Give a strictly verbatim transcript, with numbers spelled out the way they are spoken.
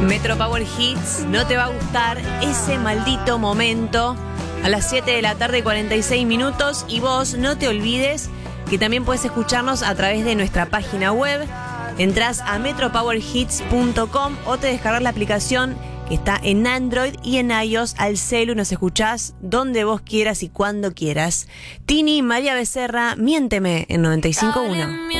Metro Power Hits, no te va a gustar ese maldito momento. A las siete de la tarde y cuarenta y seis minutos. Y vos no te olvides que también puedes escucharnos a través de nuestra página web. Entrás a metro power hits punto com o te descargas la aplicación que está en Android y en iOS al celu. Nos escuchás donde vos quieras y cuando quieras. Tini, María Becerra, Miénteme en noventa y cinco punto uno.